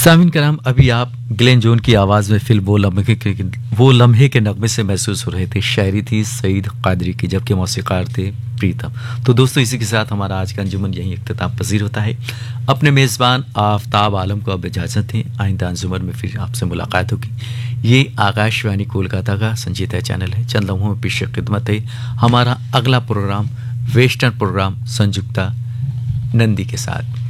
सामिन कराम, अभी आप ग्लेन जोन की आवाज़ में फिल्म वो लम्हे के नगमे से महसूस हो रहे थे। शायरी थी सईद कादरी की, जबकि मौसीकार थे प्रीतम। तो दोस्तों, इसी के साथ हमारा आज का अंजुमन यहीं इख्तिताम पजीर होता है। अपने मेज़बान आफ्ताब आलम को अब इजाज़त है। आइंदा अंजुमन में फिर आपसे मुलाकात होगी। ये आकाशवाणी कोलकाता का संजीदा चैनल है। चंद लम्हों में पेश खिदमत है हमारा अगला programme, western programme Sanjukta Nandi के साथ।